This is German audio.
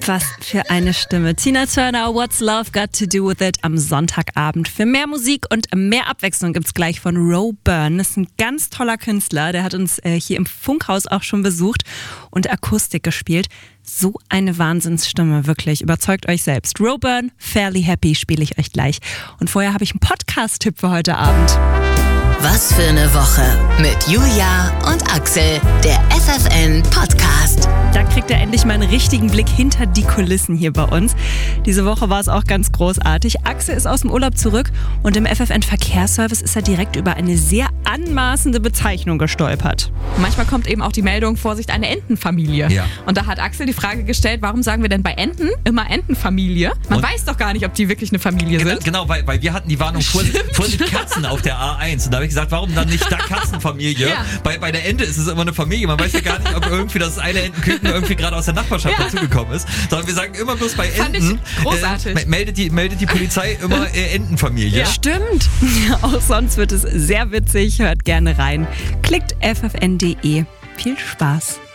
Was für eine Stimme. Tina Turner, What's Love Got to Do With It am Sonntagabend. Für mehr Musik und mehr Abwechslung gibt's gleich von Ro Byrne. Das ist ein ganz toller Künstler. Der hat uns hier im Funkhaus auch schon besucht und Akustik gespielt. So eine Wahnsinnsstimme, wirklich. Überzeugt euch selbst. Ro Byrne, Fairly Happy spiele ich euch gleich. Und vorher habe ich einen Podcast-Tipp für heute Abend. Was für eine Woche mit Julia und Axel, der FFN-Podcast. Da kriegt ihr endlich mal einen richtigen Blick hinter die Kulissen hier bei uns. Diese Woche war es auch ganz großartig. Axel ist aus dem Urlaub zurück und im FFN-Verkehrsservice ist er direkt über eine sehr anmaßende Bezeichnung gestolpert. Manchmal kommt eben auch die Meldung, Vorsicht, eine Entenfamilie. Ja. Und da hat Axel die Frage gestellt, warum sagen wir denn bei Enten immer Entenfamilie? Man weiß doch gar nicht, ob die wirklich eine Familie sind. Genau, weil wir hatten die Warnung Vorsicht Katzen auf der A1. Und da habe ich gesagt, warum dann nicht da Katzenfamilie? Ja. Bei der Ente ist es immer eine Familie. Man weiß ja gar nicht, ob irgendwie das eine Entenküken irgendwie gerade aus der Nachbarschaft dazugekommen ist. Sondern wir sagen immer bloß bei Fand Enten, ich großartig. meldet die Polizei immer Entenfamilie. Ja. Stimmt. Auch sonst wird es sehr witzig. Hört gerne rein. Klickt ffn.de. Viel Spaß.